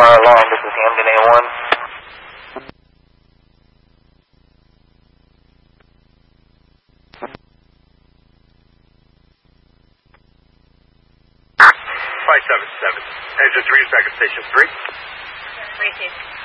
fire alarm. This is Hamden A1. 577. Engine 3 is back at station 3. 3-2.